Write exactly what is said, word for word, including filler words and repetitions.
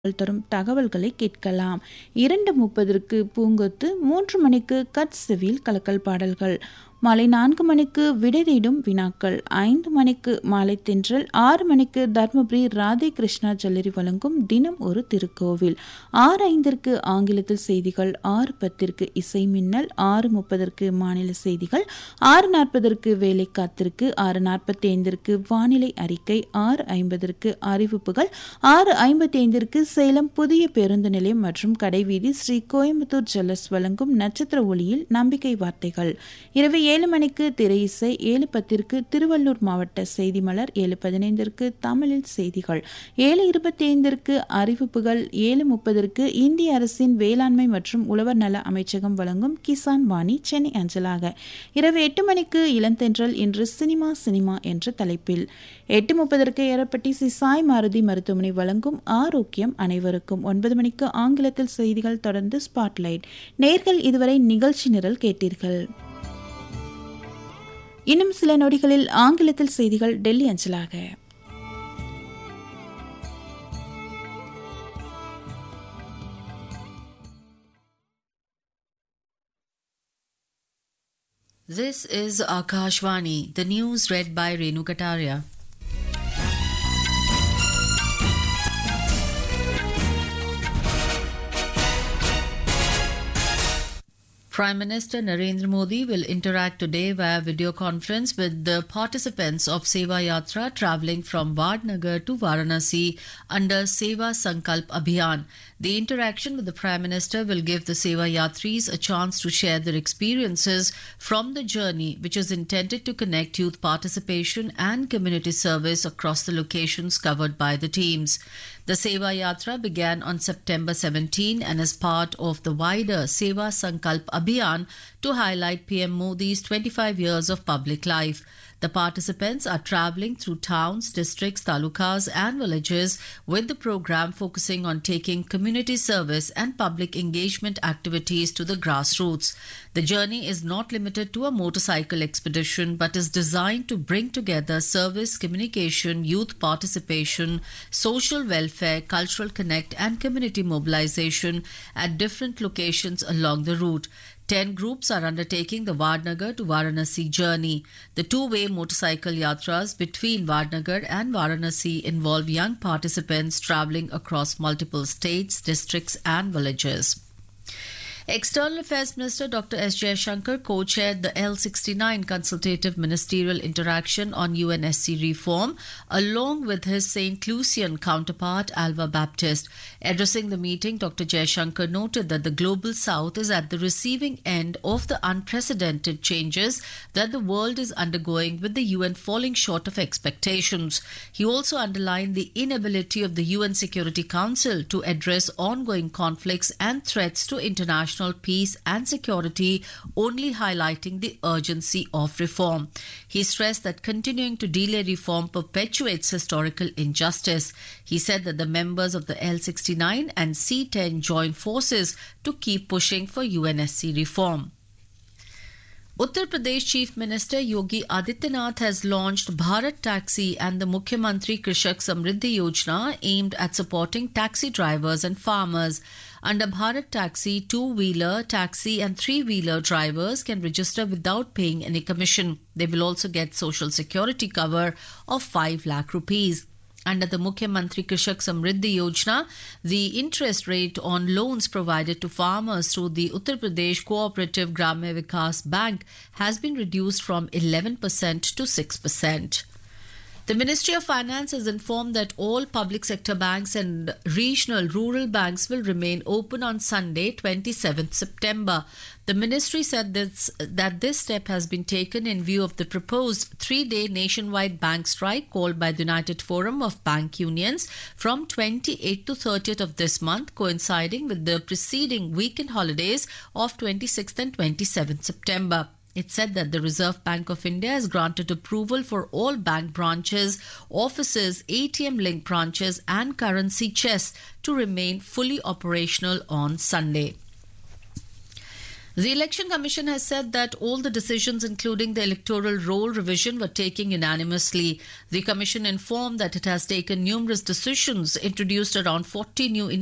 தரும் தகவல்களை கேட்கலாம். இரண்டு முப்பதற்கு பூங்கொத்து, மூன்று மணிக்கு கட்செவியில் கலக்கல் பாடல்கள், மாலை நான்கு மணிக்கு விடை தேடும் வினாக்கள், ஐந்து மணிக்கு மாலை தென்றல், ஆறு மணிக்கு தர்மபுரி ராதே கிருஷ்ணா ஜுவல்லரி வழங்கும் தினம் ஒரு திருக்கோவில், ஆறு ஐந்திற்கு ஆங்கிலத்தில் செய்திகள், ஆறு பத்திற்கு இசை மின்னல், ஆறு முப்பதற்கு மாநில செய்திகள், ஆறு நாற்பதற்கு வேலை காத்திருக்கு, ஆறு நாற்பத்தி ஐந்திற்கு வானிலை அறிக்கை, ஆறு ஐம்பதற்கு அறிவிப்புகள், ஆறு ஐம்பத்தி ஐந்திற்கு சேலம் புதிய பேருந்து நிலையம் மற்றும் கடைவீதி ஸ்ரீ கோயம்புத்தூர் ஜுவல்லர்ஸ் வழங்கும் நட்சத்திர ஒளியில் நம்பிக்கை வார்த்தைகள், இரவு ஏழு மணிக்கு திரை இசை, ஏழு பத்திற்கு திருவள்ளூர் மாவட்ட செய்தி மலர், ஏழு பதினைந்திற்கு தமிழில் செய்திகள், ஏழு இருபத்தி ஐந்திற்கு அறிவிப்புகள், ஏழு முப்பதற்கு இந்திய அரசின் வேளாண்மை மற்றும் உழவர் நல அமைச்சகம் வழங்கும் கிசான் வாணி சென்னை அஞ்சலாக, இரவு எட்டு மணிக்கு இளந்தென்றல், இன்று சினிமா சினிமா என்ற தலைப்பில், எட்டு முப்பதற்கு ஏரப்பட்டி சி சாய் மாருதி மருத்துவமனை வழங்கும் ஆரோக்கியம் அனைவருக்கும், ஒன்பது மணிக்கு ஆங்கிலத்தில் செய்திகள், தொடர்ந்து ஸ்பாட்லைட். நேர்கள் இதுவரை நிகழ்ச்சி நிரல் கேட்டீர்கள். இன்னும் சில நொடிகளில் ஆங்கிலத்தில் செய்திகள் டெல்லி அஞ்சலாக. This is Akashvani, the news read by Renu Kataria. Prime Minister Narendra Modi will interact today via video conference with the participants of Seva Yatra travelling from Vadnagar to Varanasi under Seva Sankalp Abhiyan. The interaction with the Prime Minister will give the Seva Yatris a chance to share their experiences from the journey, which is intended to connect youth participation and community service across the locations covered by the teams. The Seva Yatra began on September seventeenth and is part of the wider Seva Sankalp Abhiyan to highlight P M Modi's twenty-five years of public life. The participants are travelling through towns, districts, talukas and villages, with the programme focusing on taking community service and public engagement activities to the grassroots. The journey is not limited to a motorcycle expedition but is designed to bring together service, communication, youth participation, social welfare, cultural connect and community mobilisation at different locations along the route. Ten groups are undertaking the Vadnagar to Varanasi journey. The two-way motorcycle yatras between Vadnagar and Varanasi involve young participants travelling across multiple states, districts and villages. External Affairs Minister Doctor S. Jaishankar co-chaired the L sixty-nine Consultative Ministerial Interaction on U N S C reform, along with his Saint Lucian counterpart Alva Baptist. Addressing the meeting, Doctor Jaishankar noted that the Global South is at the receiving end of the unprecedented changes that the world is undergoing, with the U N falling short of expectations. He also underlined the inability of the U N Security Council to address ongoing conflicts and threats to international peace and security, only highlighting the urgency of reform. He stressed that continuing to delay reform perpetuates historical injustice. He said that the members of the L sixty-nine and C ten join forces to keep pushing for U N S C reform. Uttar Pradesh Chief Minister Yogi Adityanath has launched Bharat Taxi and the Mukhyamantri Krishak Samriddhi Yojana, aimed at supporting taxi drivers and farmers. Under Bharat Taxi, two-wheeler, taxi and three-wheeler drivers can register without paying any commission. They will also get social security cover of five lakh rupees. Under the Mukhyamantri Krishak Samriddhi Yojana, the interest rate on loans provided to farmers through the Uttar Pradesh Cooperative Gramya Vikas Bank has been reduced from eleven percent to six percent. The Ministry of Finance has informed that all public sector banks and regional rural banks will remain open on Sunday, twenty-seventh September. The ministry said this, that this step has been taken in view of the proposed three-day nationwide bank strike called by the United Forum of Bank Unions from twenty-eighth to thirtieth of this month, coinciding with the preceding weekend holidays of twenty-sixth and twenty-seventh September. It said that the Reserve Bank of India has granted approval for all bank branches, offices, A T M-linked branches and currency chests to remain fully operational on Sunday. The Election Commission has said that all the decisions, including the electoral roll revision, were taken unanimously. The Commission informed that it has taken numerous decisions, introduced around forty new